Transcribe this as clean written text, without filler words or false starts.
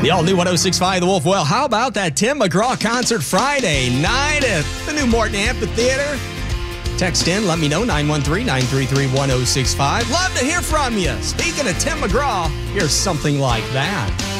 The all-new 106.5 The Wolf. Well, how about that Tim McGraw concert Friday night at the New Morton Amphitheater? Text in, let me know, 913-933-1065. Love to hear from you. Speaking of Tim McGraw, here's something like that.